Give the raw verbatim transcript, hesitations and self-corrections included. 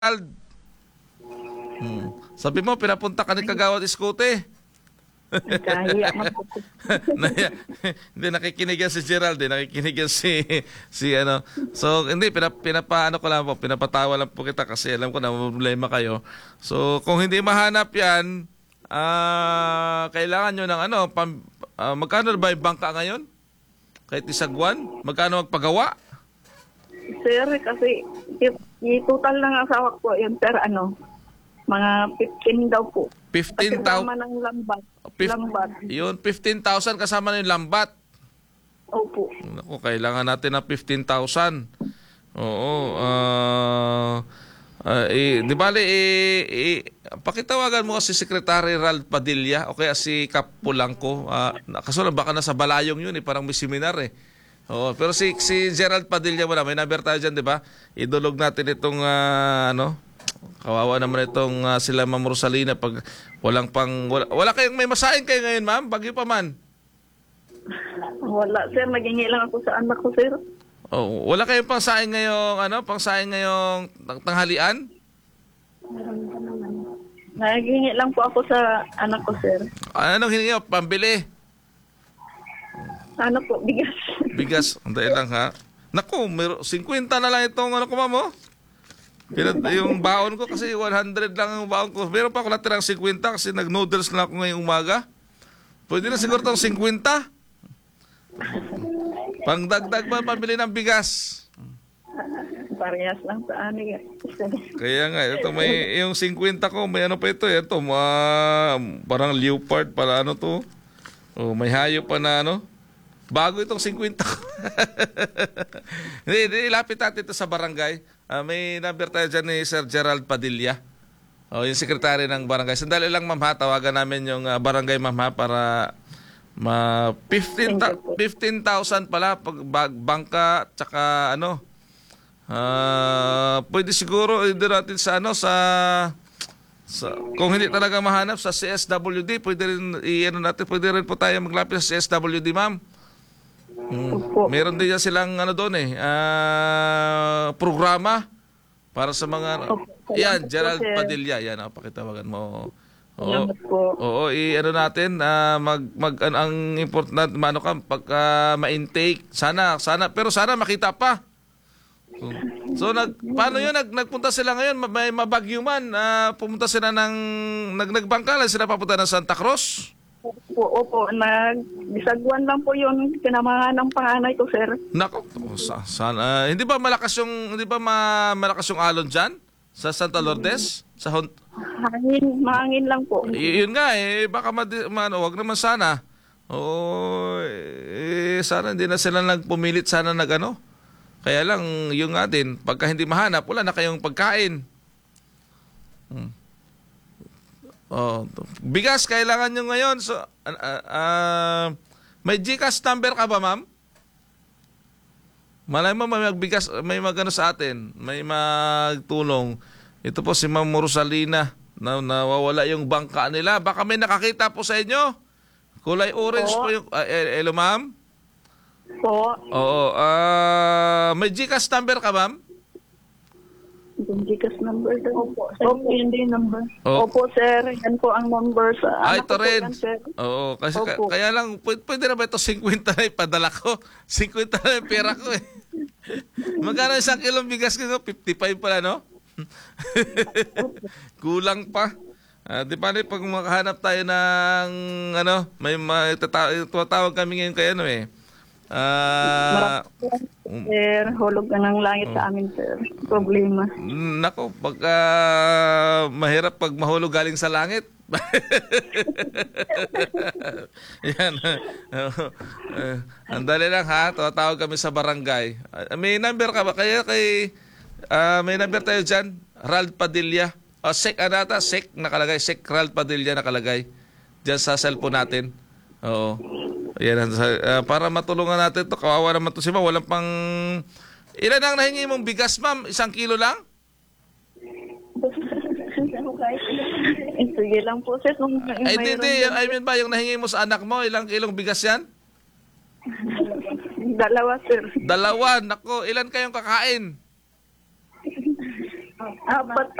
Hmm. Sabi mo, pinapunta ka ni Kagawad Iskote. Nagkahiya man po. Naya- hindi nakikinig yan si Gerald, eh. Nakikinig yan si si ano. So hindi pinap, pinapaano ko lang po, pinapatawa lang po kita kasi alam ko na problema kayo. So kung hindi mahanap yan, ah kailangan nyo ng ano, pam, ah, magkano ba yung bangka ngayon? Kahit isagwan, magkano magpagawa? Sir, kasi i- i-total ng asawa ko yun, sir, ano, mga fifteen daw po. fifteen Kasama thousand. ng lambat. Fif- lambat. Yun, fifteen thousand kasama na yung lambat. Opo. Naku, kailangan natin ng fifteen thousand. Oo. ah ah, eh, di bale, eh, eh, pakitawagan mo si Secretary Ralph Padilla o kaya si Kap Pulangco. Uh, kaso lang, baka nasa Balayong yun, eh, parang may seminar eh. Oo, pero si, si Gerald Padilla mo na, may number tayo dyan, di ba? Idulog natin itong, ah, ano, kawawa naman itong ah, sila Ma'am Rosalina pag walang pang, wala, wala kayong, may masahin kayo ngayon, ma'am? Bagyo pa man. Wala, sir. Nagingi lang ako sa anak ko, sir. Oh, wala kayong pang saing ngayong ano, pang saing ngayong tang- tanghalian? Nagingi lang po ako sa anak ko, sir. Anong hiningi mo? Pambili? Ano po, bigas. Bigas. Anday lang ha. Naku, mer- fifty na lang itong ano ko, ma'am, oh. Pinat- yung baon ko kasi one hundred lang yung baon ko. Meron pa ako natirang fifty kasi nag-noodles na ako ngayong umaga. Pwede na siguro itong fifty. Pangdagdag pa pambili ng bigas. Parehas lang sa ani. Kaya nga, ito may, yung fifty ko, may ano pa ito, eh. Ito, ma, parang leopard, para ano to. Oh, may hayop pa na ano. Bago itong fifty ko. Hindi, hindi, lapit natin ito sa barangay. Ah, may number tayo dyan ni Sir Gerald Padilla. Oh, yung sekretary ng barangay. Sandali lang, ma'am, ha. Tawagan namin yung ah, barangay, ma'am, ha, para ma fifteen thousand pala pag bag, bangka tsaka ano. Ah, pwede siguro hindi natin sa ano sa, sa kung hindi talaga mahanap sa C S W D, pwede rin i-ano natin, pwede rin po tayo maglapit sa C S W D, ma'am. Hmm. Opo. Meron din yan silang ano doon eh, ah, programa para sa mga Opo. yan, Salamat Gerald po, sir. Padilla, yan, oh, pakitawagan mo. Oo. Salamat po. Oo, i-ano natin, ah, mag, mag, an, ang important, ano ka, pagka ma-intake, sana, sana, pero sana makita pa. So, nag, paano yun? Nag, nagpunta sila ngayon, may mabagyo man, ah, pumunta sila ng, nag, nagbangkalan sila papunta ng Santa Cruz. Opo, opo. Nag-bisagwan lang po yun. Kinamahan ng panganay ko, sir. Nako, sa, sana, hindi ba malakas yung, hindi ba ma, malakas yung alon dyan? Sa Santa Lourdes? Sa Hon- Hangin, mahangin lang po. Y- yun nga eh, baka madi- ma- ano, wag naman sana. Oo, eh, sana hindi na sila nagpumilit sana nag ano. Kaya lang, yung nga din, pagka hindi mahanap, wala na kayong pagkain. Hmm. Oh, bigas, kailangan nyo ngayon. So, uh, uh, uh, may GCash number ka ba, ma'am? Malay mo, may magbigas, may magano sa atin, may magtulong. Ito po si Ma'am Rosalina, na nawawala yung bangka nila. Baka may nakakita po sa inyo. Kulay orange Oo. po yung, uh, hello, ma'am? Po. Oo, ah, may GCash number ka, ma'am? Yung Gcash number daw. Opo, sir. Opo, yun din yung number. Oh. Opo, sir. Yan po ang number sa Ah, anak ito ko po rin. yan, sir. Oo, kasi ka- Opo. kaya lang, pwede, pwede na ba ito fifty na ipadala ko? fifty na yung pera ko eh. Magkano isang kilong bigas ko? fifty-five pala, no? Kulang pa. Ah, di ba pag makahanap tayo ng ano, may tumatawag kami ngayon kay ano eh. Ah, Maraming sir, hulog ka ng langit Oh. sa amin, sir. Problema. nako, pag mahirap pag mahulog galing sa langit. Yan. Uh, andali lang ha, tatawag kami sa barangay. Ah, may number ka ba? Kaya kay, ah, may number tayo dyan, Ralph Padilla. O, Sek, ano ata? Sek nakalagay. Sek Ralph Padilla nakalagay. Dyan sa cellphone natin. Oo. Yan, uh, para matulungan natin to. Kawawa naman to si ma'am. Walang pang... Ilan ang nahingi mong bigas, ma'am? Isang kilo lang? Eh, sige lang po, sir. Kung Ay, hindi, mayroon hindi. din- I mean ba, yung nahingi mo sa anak mo, ilang kilong bigas yan? Dalawa, sir. Dalawa. Nako, ilan kayong kakain? Apat